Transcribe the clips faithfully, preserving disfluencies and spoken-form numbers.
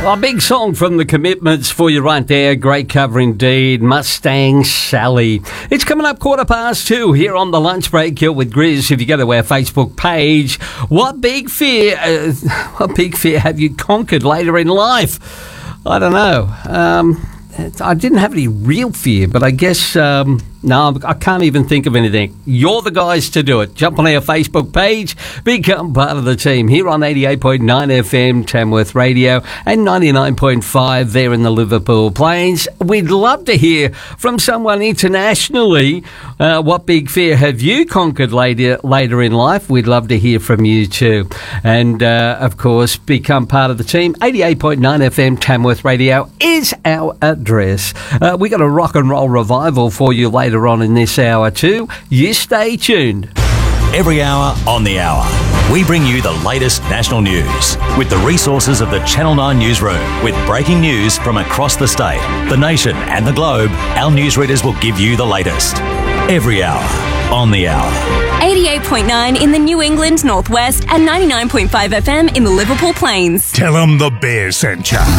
A big song from The Commitments for you right there. Great cover indeed. Mustang Sally. It's coming up quarter past two here on the lunch break. You're with Grizz. If you go to our Facebook page, what big fear, uh, what big fear have you conquered later in life? I don't know. Um, I didn't have any real fear, but I guess, um, no, I can't even think of anything. You're the guys to do it. Jump on our Facebook page, become part of the team here on eighty-eight point nine F M, Tamworth Radio, and ninety-nine point five there in the Liverpool Plains. We'd love to hear from someone internationally. Uh, what big fear have you conquered later, later in life? We'd love to hear from you too. And, uh, of course, become part of the team. eighty-eight point nine F M, Tamworth Radio is our address. Uh, we got a rock and roll revival for you later on in this hour too. You stay tuned. Every hour on the hour, we bring you the latest national news with the resources of the Channel nine newsroom. With breaking news from across the state, the nation and the globe, our newsreaders will give you the latest. Every hour on the hour. eighty-eight point nine in the New England Northwest and ninety-nine point five F M in the Liverpool Plains. Tell them the Bear sent ya.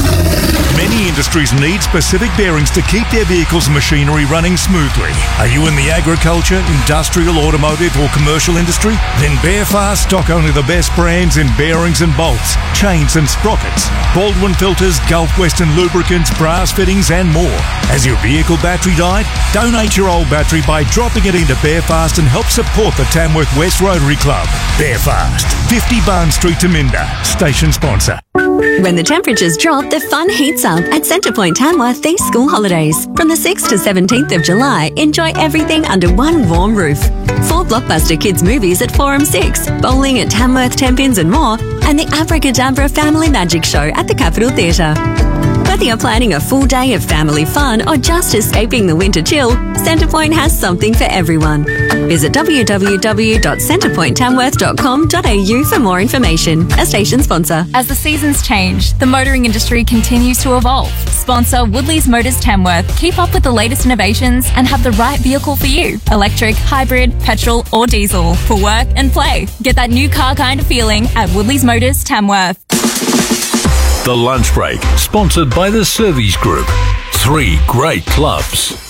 Many industries need specific bearings to keep their vehicles and machinery running smoothly. Are you in the agriculture, industrial, automotive or commercial industry? Then Bearfast stock only the best brands in bearings and bolts, chains and sprockets, Baldwin filters, Gulf Western lubricants, brass fittings and more. Has your vehicle battery died? Donate your old battery by dropping it into Bearfast and help support the Tamworth West Rotary Club. Bearfast, fifty Barn Street, Taminda. Station sponsor. When the temperatures drop, the fun heats up at Centrepoint Tamworth these school holidays. From the sixth to seventeenth of July, enjoy everything under one warm roof. Four blockbuster kids movies at Forum six, bowling at Tamworth, Tenpins and more, and the Abracadabra Family Magic Show at the Capitol Theatre. Whether you're planning a full day of family fun or just escaping the winter chill, Centrepoint has something for everyone. Visit w w w dot centrepoint tamworth dot com dot a u for more information. A station sponsor. As the seasons change, the motoring industry continues to evolve. Sponsor Woodley's Motors Tamworth. Keep up with the latest innovations and have the right vehicle for you. Electric, hybrid, petrol or diesel. For work and play. Get that new car kind of feeling at Woodley's Motors Tamworth. The Lunch Break, sponsored by the Servies Group. Three great clubs.